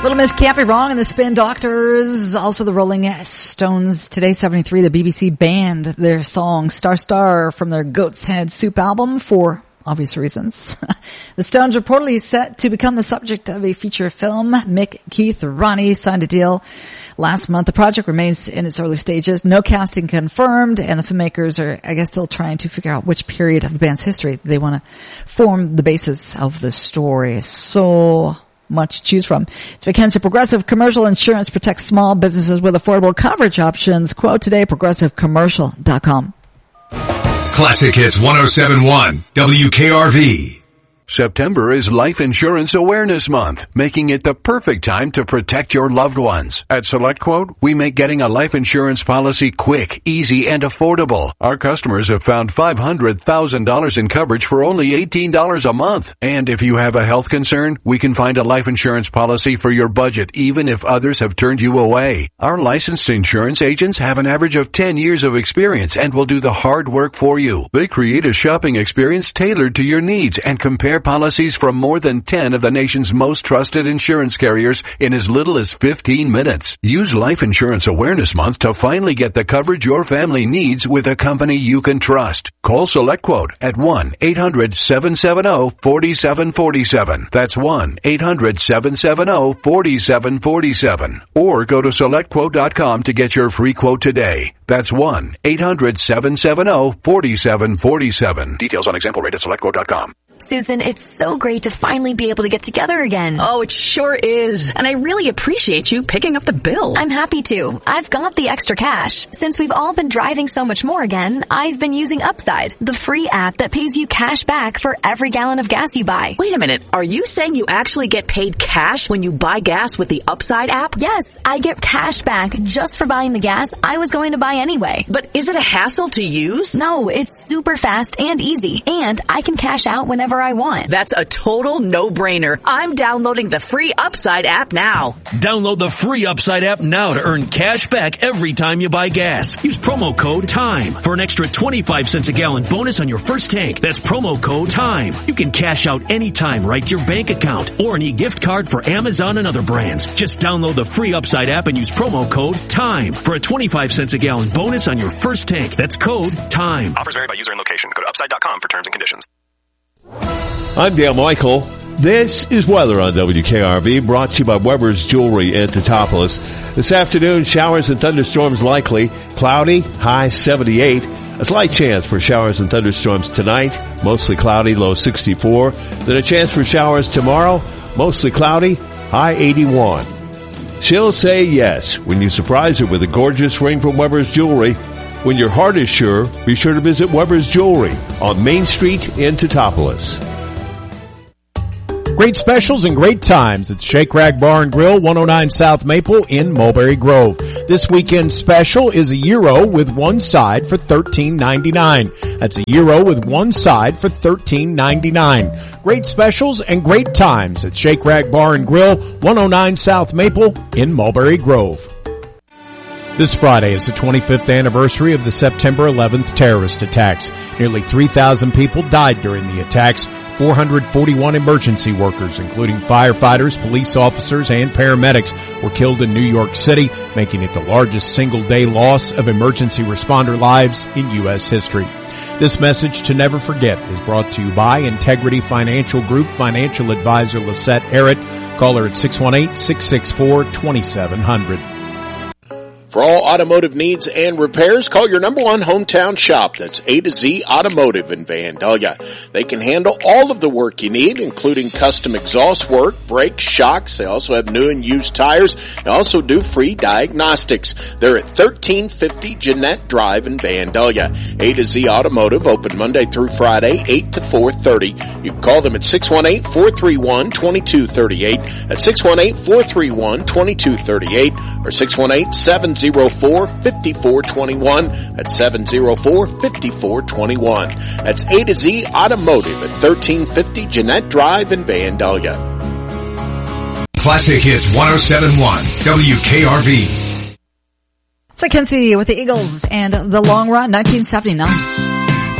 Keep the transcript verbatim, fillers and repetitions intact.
Little Miss Can't Be Wrong and the Spin Doctors. Also the Rolling Stones. Today, seventy-three, the B B C banned their song Star Star from their Goat's Head Soup album for obvious reasons. The Stones reportedly set to become the subject of a feature film. Mick, Keith, Ronnie signed a deal last month. The project remains in its early stages. No casting confirmed, and the filmmakers are, I guess, still trying to figure out which period of the band's history they want to form the basis of the story. So much to choose from. It's Mackenzie. Progressive Commercial Insurance protects small businesses with affordable coverage options. Quote today, progressive commercial dot com. Classic Hits one oh seven point one, W K R V. September is Life Insurance Awareness Month, making it the perfect time to protect your loved ones. At SelectQuote, we make getting a life insurance policy quick, easy, and affordable. Our customers have found five hundred thousand dollars in coverage for only eighteen dollars a month. And if you have a health concern, we can find a life insurance policy for your budget, even if others have turned you away. Our licensed insurance agents have an average of ten years of experience and will do the hard work for you. They create a shopping experience tailored to your needs and compare policies from more than ten of the nation's most trusted insurance carriers in as little as fifteen minutes. Use Life Insurance Awareness Month to finally get the coverage your family needs with a company you can trust. Call SelectQuote at one eight hundred seven seven zero four seven four seven. That's one eight hundred seven seven zero four seven four seven. Or go to select quote dot com to get your free quote today. That's one eight hundred seven seven zero four seven four seven. Details on example rate at select quote dot com. Susan, it's so great to finally be able to get together again. Oh, it sure is. And I really appreciate you picking up the bill. I'm happy to. I've got the extra cash. Since we've all been driving so much more again, I've been using Upside, the free app that pays you cash back for every gallon of gas you buy. Wait a minute. Are you saying you actually get paid cash when you buy gas with the Upside app? Yes, I get cash back just for buying the gas I was going to buy anyway. But is it a hassle to use? No, it's super fast and easy. And I can cash out whenever I want. That's a total no-brainer. I'm downloading the free Upside app now. Download the free Upside app now to earn cash back every time you buy gas. Use promo code TIME for an extra twenty-five cents a gallon bonus on your first tank. That's promo code TIME. You can cash out anytime right to your bank account or an e-gift card for Amazon and other brands. Just download the free Upside app and use promo code TIME for a twenty-five cents a gallon bonus on your first tank. That's code TIME. Offers vary by user and location. Go to upside dot com for terms and conditions. I'm Dale Michael. This is weather on W K R V, brought to you by Weber's Jewelry in Teutopolis. This afternoon, showers and thunderstorms likely. Cloudy, high seventy-eight. A slight chance for showers and thunderstorms tonight. Mostly cloudy, low sixty-four. Then a chance for showers tomorrow. Mostly cloudy, high eighty-one. She'll say yes when you surprise her with a gorgeous ring from Weber's Jewelry. When your heart is sure, be sure to visit Weber's Jewelry on Main Street in Teutopolis. Great specials and great times at Shake Rag Bar and Grill, one oh nine South Maple in Mulberry Grove. This weekend special is a gyro with one side for thirteen ninety-nine. That's a gyro with one side for thirteen ninety-nine. Great specials and great times at Shake Rag Bar and Grill, one oh nine South Maple in Mulberry Grove. This Friday is the twenty-fifth anniversary of the September eleventh terrorist attacks. Nearly three thousand people died during the attacks. four hundred forty-one emergency workers, including firefighters, police officers, and paramedics, were killed in New York City, making it the largest single-day loss of emergency responder lives in U S history. This message to never forget is brought to you by Integrity Financial Group financial advisor Lisette Errett. Call her at six one eight, six six four, two seven zero zero. For all automotive needs and repairs, call your number one hometown shop. That's A to Z Automotive in Vandalia. They can handle all of the work you need, including custom exhaust work, brakes, shocks. They also have new and used tires. They also do free diagnostics. They're at thirteen fifty Jeanette Drive in Vandalia. A to Z Automotive, open Monday through Friday, eight to four thirty. You can call them at six one eight, four three one, two two three eight. That's six one eight, four three one, two two three eight or six one eight, seven zero four, five four two one. That's seven zero four, five four two one. That's A to Z Automotive at thirteen fifty Jeanette Drive in Vandalia. Classic Hits one oh seven point one, W K R V. It's Mackenzie with the Eagles and The Long Run, nineteen seventy-nine.